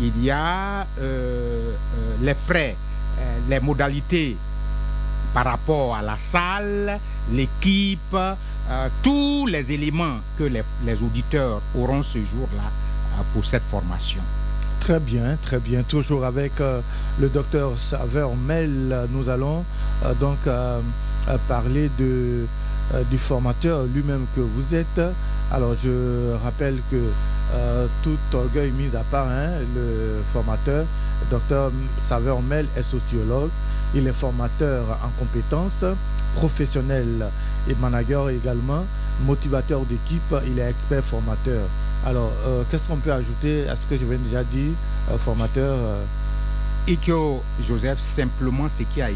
il y a les frais, les modalités par rapport à la salle, l'équipe, tous les éléments que les auditeurs auront ce jour-là pour cette formation. Très bien, très bien. Toujours avec le docteur Savermel, nous allons parler du formateur lui-même que vous êtes. Alors, je rappelle que tout orgueil mis à part, le formateur, docteur Savermel est sociologue. Il est formateur en compétences, professionnel et manager également, motivateur d'équipe, il est expert formateur. Alors, qu'est-ce qu'on peut ajouter à ce que je viens déjà dire, formateur Ikyo Joseph, simplement ce qui a